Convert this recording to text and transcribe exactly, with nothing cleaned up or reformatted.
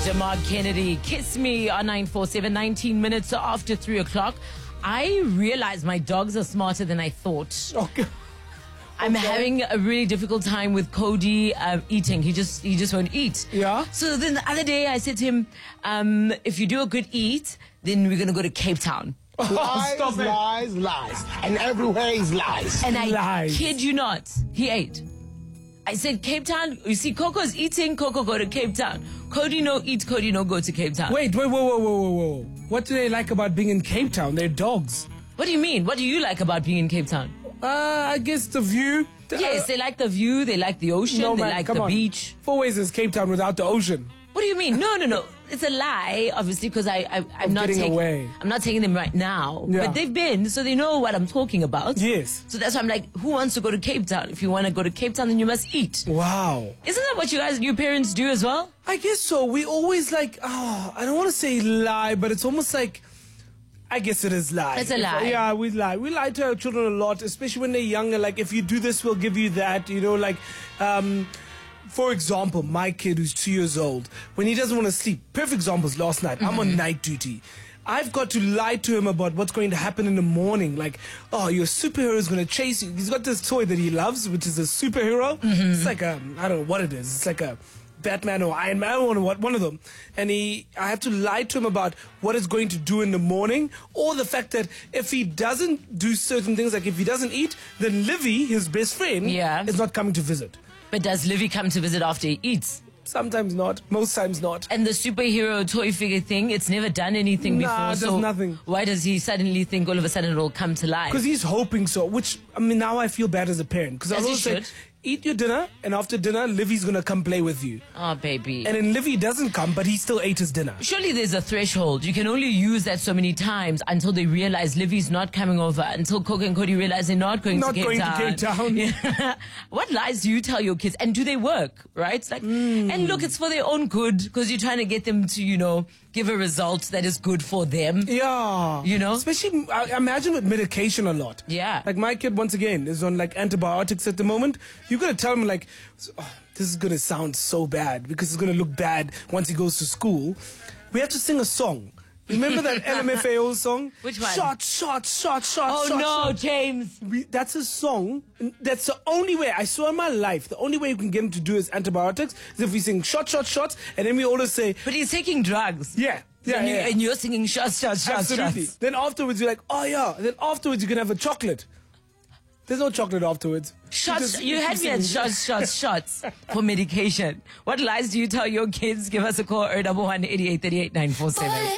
DeMarc Kennedy, Kiss Me on nine four seven, nineteen minutes after three o'clock. I realized my dogs are smarter than I thought. Okay. I'm Okay. having a really difficult time with Cody um, eating. He just he just won't eat. Yeah. So then the other day I said to him, um, if you do a good eat, then we're going to go to Cape Town. Lies, Stop it. lies, lies. And everywhere is lies. And I Lies. kid you not, he ate. I said, Cape Town, you see, Coco's eating, Coco go to Cape Town. Cody no eat, Cody no go to Cape Town. Wait, wait, whoa, whoa, whoa, whoa, whoa. What do they like about being in Cape Town? They're dogs. What do you mean? What do you like about being in Cape Town? Uh, I guess the view. Yes, they like the view, they like the ocean, No, they man, like come the on. beach. Four ways is Cape Town without the ocean. What do you mean? No, no, no. It's a lie, obviously, because I, I, I'm not getting taking. away. I'm not taking them right now, Yeah. but they've been, so they know what I'm talking about. Yes. So that's why I'm like, who wants to go to Cape Town? If you want to go to Cape Town, then you must eat. Wow. Isn't that what you guys, your parents do as well? I guess so. We always like, oh, I don't want to say lie, but it's almost like, I guess it is lie. It's a lie. Yeah, we lie. We lie to our children a lot, especially when they're younger. Like, if you do this, we'll give you that. You know, like, um, for example, my kid who's two years old, when he doesn't want to sleep, perfect example is last night. I'm on night duty. I've got to lie to him about what's going to happen in the morning. Like, oh, your superhero is going to chase you. He's got this toy that he loves, which is a superhero. It's like a, I don't know what it is. It's like a Batman or Iron Man, or what, one of them. And he, I have to lie to him about what it's going to do in the morning, or the fact that if he doesn't do certain things, like if he doesn't eat, then Livy, his best friend, Yeah. is not coming to visit. But does Livy come to visit after he eats? Sometimes not. Most times not. And the superhero toy figure thing, it's never done anything Nah, before. it does so nothing. why does he suddenly think all of a sudden it'll come to life? Because he's hoping so, which, I mean, now I feel bad as a parent. Because I As you always say, should. eat your dinner, and after dinner, Livy's going to come play with you. Oh, baby. And then Livy doesn't come, but he still ate his dinner. Surely there's a threshold. You can only use that so many times until they realize Livy's not coming over, until Coco and Cody realize they're not going Not to Cape going to Town. Cape Town. Yeah. What lies do you tell your kids? And do they work, right? It's like, Hmm. and look, it's for their own good, because you're trying to get them to, you know, give a result that is good for them. Yeah. You know? Especially, I imagine with medication a lot. Yeah. Like my kid, once again, is on like antibiotics at the moment. You got to tell him like, oh, this is going to sound so bad because it's going to look bad once he goes to school. We have to sing a song. Remember that L M F A O song? Which one? Shot, shot, shot, shot, Oh, shot, no, shot. James. We, that's a song. That's the only way I saw in my life. The only way you can get him to do his antibiotics is if we sing shot, shot, shots, and then we always say, But he's taking drugs. yeah, yeah, and, you, yeah. and you're singing shots, shots, shots, Absolutely. shots. Then afterwards you're like, oh yeah. And then afterwards you can have a chocolate. There's no chocolate afterwards. Shots, just- you keep had me at singing. shots, shots, shots for medication. What lies do you tell your kids? Give us a call, oh one one, eight eight three eight, nine four seven.